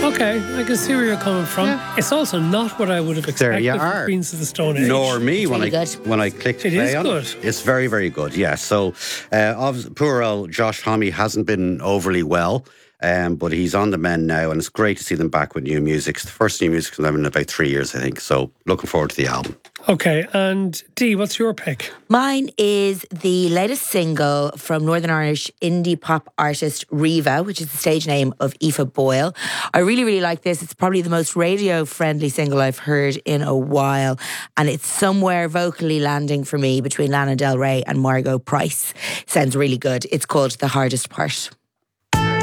Okay, I can see where you're coming from. Yeah. It's also not what I would have There expected you from are. Queens of the Stone Age. Nor me when really I good. when I clicked It play is on good. it. It's very, very good. Yeah. So, poor old Josh Homme hasn't been overly well, but he's on the mend now, and it's great to see them back with new music. It's the first new music from them in about 3 years, I think. So, looking forward to the album. Okay, and Dee, what's your pick? Mine is the latest single from Northern Irish indie pop artist Riva, which is the stage name of Aoife Boyle. I really, really like this. It's probably the most radio-friendly single I've heard in a while, and it's somewhere vocally landing for me between Lana Del Rey and Margot Price. Sounds really good. It's called The Hardest Part.